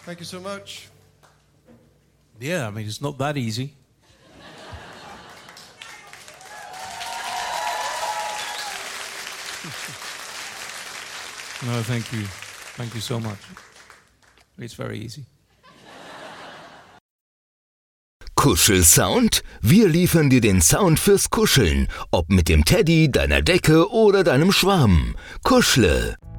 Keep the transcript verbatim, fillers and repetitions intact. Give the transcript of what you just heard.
Thank you so much. Yeah, I mean, it's not that easy. No, thank you. Thank you so much. It's very easy. Kuschelsound? Wir liefern dir den Sound fürs Kuscheln. Ob mit dem Teddy, deiner Decke oder deinem Schwamm. Kuschle.